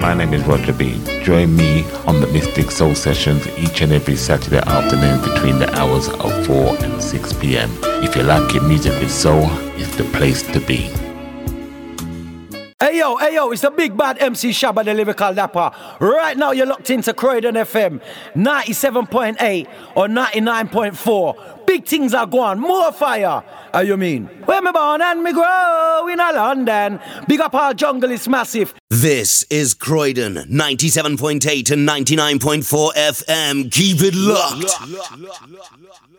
My name is Roger B. Join me on the Mystic Soul Sessions each and every Saturday afternoon between the hours of 4 and 6 p.m. If you like your music with soul, it's the place to be. Hey yo, it's the big bad MC Shabba, the lyrical rapper. Right now you're locked into Croydon FM 97.8 or 99.4. Big things are going, more fire. How you mean? Where me born and me grow in a London. Big up our jungle is massive. This is Croydon 97.8 and 99.4 FM. Keep it locked.